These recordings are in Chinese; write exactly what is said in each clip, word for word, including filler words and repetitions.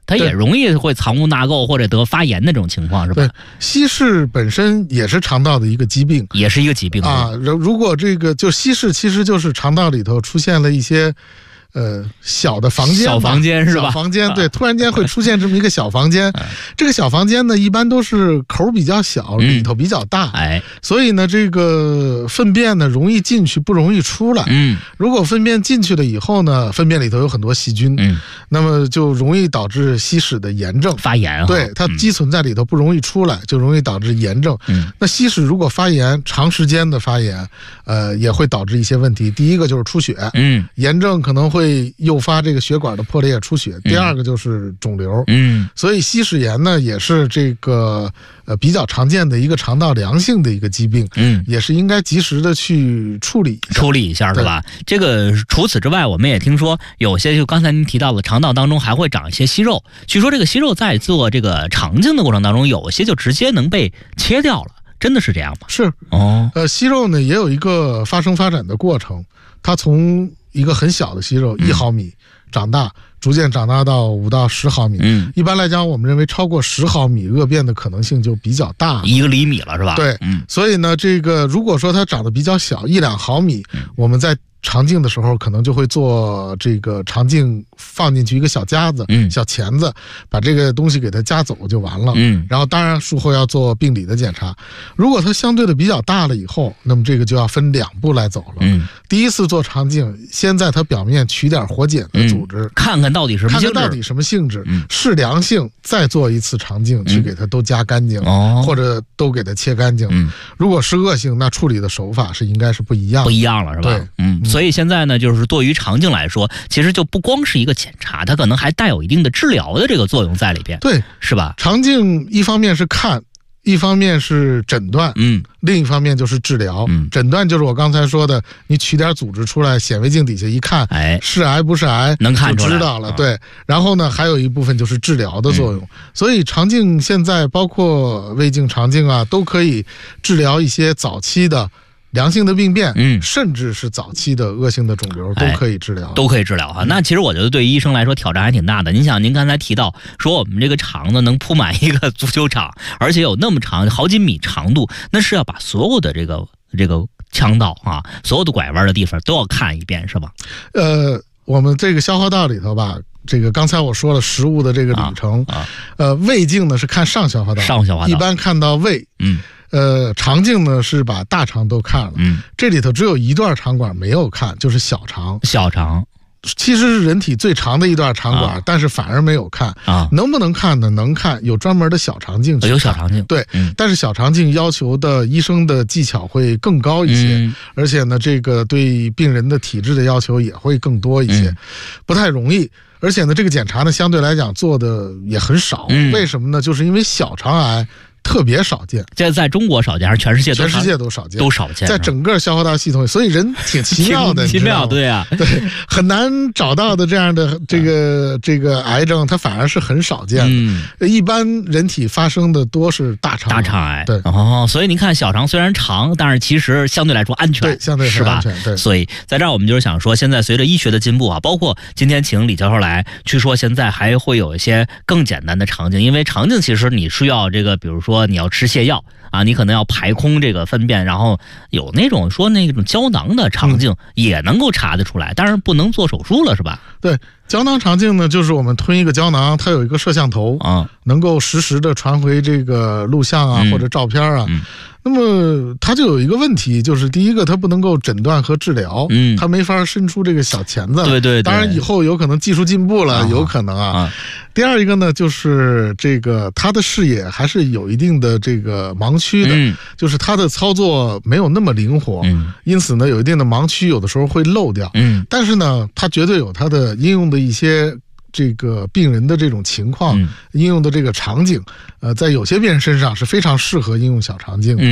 它也容易会藏污纳垢或者得发炎那种情况，是吧？ 对，稀释本身也是肠道的一个疾病， 也是一个疾病啊。如果这个就稀释，其实就是肠道里头出现了一些。呃，小的房间， 小房间是吧？ 小房间，对，突然间会出现这么一个小房间。这个小房间呢，一般都是口比较小，里头比较大， 哎， 所以呢，这个粪便呢容易进去，不容易出来。 嗯， 如果粪便进去了以后呢，粪便里头有很多细菌， 嗯， 那么就容易导致稀释的炎症发炎。 对，它积存在里头不容易出来，就容易导致炎症。 嗯， 那稀释如果发炎，长时间的发炎，呃，也会导致一些问题。第一个就是出血， 嗯， 炎症可能会。会诱发这个血管的破裂出血。第二个就是肿瘤， 嗯， 所以稀释炎呢也是这个呃比较常见的一个肠道良性的一个疾病， 嗯， 也是应该及时的去处理处理一下，是吧？这个除此之外，我们也听说有些就刚才您提到了，肠道当中还会长一些息肉，据说这个息肉在做这个肠镜的过程当中，有些就直接能被切掉了。真的是这样吗？ 是哦， 呃，息肉呢也有一个发生发展的过程，它从一个很小的息肉一毫米、嗯、长大，逐渐长大到五到十毫米。 嗯， 一般来讲，我们认为超过十毫米恶变的可能性就比较大， 一个厘米了是吧？ 对， 嗯， 所以呢，这个如果说它长得比较小，一两毫米，嗯、我们在肠镜的时候可能就会做这个肠镜放进去一个小夹子、 嗯、 小钳子，把这个东西给它夹走就完了。 嗯， 然后当然术后要做病理的检查。如果它相对的比较大了以后，那么这个就要分两步来走了。 嗯， 第一次做肠镜，先在它表面取点活检的组织， 嗯、看看到底什么性质， 看看到底什么性质， 嗯、 是良性，再做一次肠镜、嗯、去给它都夹干净、 哦， 或者都给它切干净。 嗯， 如果是恶性，那处理的手法是应该是不一样的， 不一样了是吧？ 对， 嗯，所以现在呢，就是对于肠镜来说，其实就不光是一个检查，它可能还带有一定的治疗的这个作用在里边， 对， 是吧？ 肠镜一方面是看，一方面是诊断， 嗯， 另一方面就是治疗。 嗯， 诊断就是我刚才说的，你取点组织出来，显微镜底下一看， 哎， 是癌不是癌， 能看出来， 就知道了。 嗯、 对，然后呢，还有一部分就是治疗的作用。嗯、所以肠镜现在包括胃镜、肠镜啊，都可以治疗一些早期的良性的病变， 嗯， 甚至是早期的恶性的肿瘤都可以治疗， 哎、都可以治疗哈。那其实我觉得对于医生来说挑战还挺大的。您想，您刚才提到说我们这个肠呢能铺满一个足球场，而且有那么长好几米长度，那是要把所有的这个这个腔道啊，所有的拐弯的地方都要看一遍，是吧？ 呃，我们这个消化道里头吧。这个刚才我说了食物的这个里程， 啊啊、 呃，胃镜呢是看上消化道， 上消化道一般看到胃， 嗯， 呃，肠镜呢是把大肠都看了， 嗯， 这里头只有一段肠管没有看，就是小肠， 小肠。 其实是人体最长的一段肠管，啊、但是反而没有看啊。 能不能看呢？能看，有专门的小肠镜去看， 有小肠镜， 对、 嗯， 但是小肠镜要求的医生的技巧会更高一些， 嗯、 而且呢，这个对病人的体质的要求也会更多一些，嗯、不太容易。而且呢，这个检查呢，相对来讲做的也很少， 嗯、 为什么呢？就是因为小肠癌特别少见， 这在中国少见还是全世界都全世界都少见， 都少见， 在整个消化道系统里，所以人挺奇妙的， 奇妙，对啊， 对，很难找到的这样的这个这个癌症，它反而是很少见的。 嗯， 一般人体发生的多是大肠大肠癌， 对哦，所以您看小肠虽然长，但是其实相对来说安全， 对，相对是吧？ 安全，对。 所以在这儿我们就是想说，现在随着医学的进步啊，包括今天请李教授来，据说现在还会有一些更简单的肠镜，因为肠镜其实你需要这个，比如说你要吃泻药。啊，你可能要排空这个粪便，然后有那种说那种胶囊的肠镜也能够查得出来，但是不能做手术了，是吧？ 对，胶囊肠镜呢，就是我们吞一个胶囊，它有一个摄像头啊， 能够实时的传回这个录像啊、 嗯、 或者照片啊。 嗯那么它就有一个问题，就是第一个它不能够诊断和治疗， 嗯， 它没法伸出这个小钳子， 对对对， 当然以后有可能技术进步了， 啊、 有可能啊。 啊第二一个呢，就是这个它的视野还是有一定的这个盲区的， 嗯、 就是它的操作没有那么灵活， 嗯， 因此呢有一定的盲区，有的时候会漏掉， 嗯， 但是呢它绝对有它的应用的一些这个病人的这种情况， 嗯、 应用的这个场景，呃，在有些病人身上是非常适合应用小肠镜， 嗯。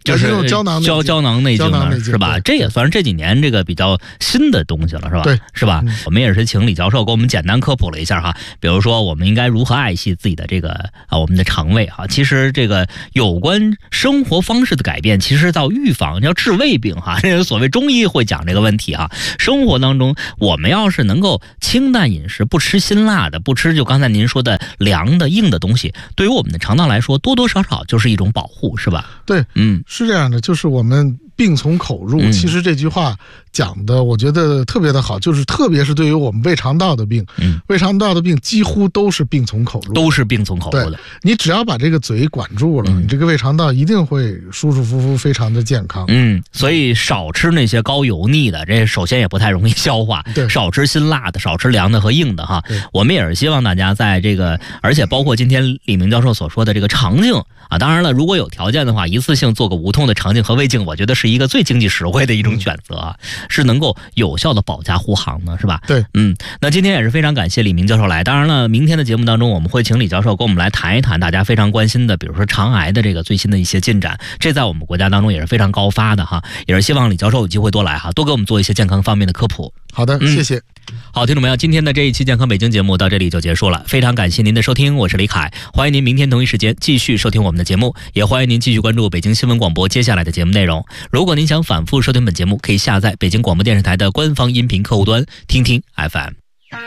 就是用胶囊胶胶囊内镜胶囊内镜是吧？这也算是这几年这个比较新的东西了，是吧？ 对， 是吧？ 嗯、 我们也是请李教授给我们简单科普了一下哈，比如说我们应该如何爱惜自己的这个啊我们的肠胃哈。其实这个有关生活方式的改变，其实到预防要治胃病哈，这个所谓中医会讲这个问题哈。生活当中我们要是能够清淡饮食，不吃辛辣的，不吃就刚才您说的凉的硬的东西，对于我们的肠道来说多多少少就是一种保护，是吧？ 对， 嗯， 是这样的，就是我们病从口入、 嗯、 其实这句话讲的我觉得特别的好，就是特别是对于我们胃肠道的病、 嗯、 胃肠道的病几乎都是病从口入， 都是病从口入的。 你只要把这个嘴管住了、嗯、你这个胃肠道一定会舒舒服服，非常的健康。 嗯，所以少吃那些高油腻的，这首先也不太容易消化， 对， 少吃辛辣的，少吃凉的和硬的哈。我们也是希望大家在这个，而且包括今天李明教授所说的这个肠镜啊，当然了，如果有条件的话，一次性做个无痛的肠镜和胃镜，我觉得是一个最经济实惠的一种选择啊，嗯、是能够有效的保驾护航的，是吧？ 对， 嗯，那今天也是非常感谢李明教授来。当然了，明天的节目当中，我们会请李教授跟我们来谈一谈大家非常关心的，比如说肠癌的这个最新的一些进展，这在我们国家当中也是非常高发的哈，也是希望李教授有机会多来哈，多给我们做一些健康方面的科普。 好的， 嗯、 谢谢。 好，听众朋友，今天的这一期健康北京节目到这里就结束了，非常感谢您的收听，我是李凯，欢迎您明天同一时间继续收听我们的节目，也欢迎您继续关注北京新闻广播接下来的节目内容。如果您想反复收听本节目，可以下载北京广播电视台的官方音频客户端听听 F M。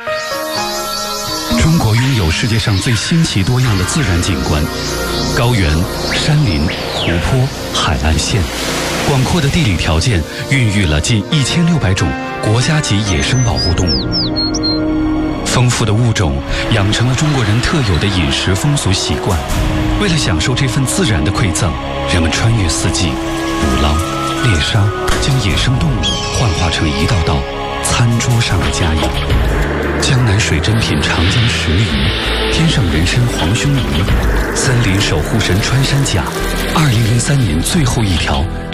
中国拥有世界上最新奇多样的自然景观，高原、山林、湖泊、海岸线，广阔的地理条件孕育了近一千六百种国家级野生保护动物，丰富的物种养成了中国人特有的饮食风俗习惯。为了享受这份自然的馈赠，人们穿越四季，捕捞、猎杀，将野生动物幻化成一道道餐桌上的佳肴。江南水珍品长江石鱼，天上人参黄胸鱼，森林守护神穿山甲，二零零三年最后一条